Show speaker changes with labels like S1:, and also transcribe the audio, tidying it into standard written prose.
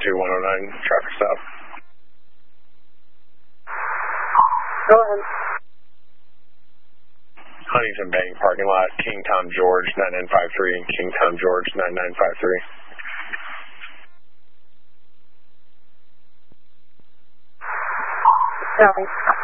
S1: 22109, traffic stop.
S2: Go ahead.
S1: Huntington Bank parking lot, King Tom George 9953 and King Tom George 9953.
S2: Copy.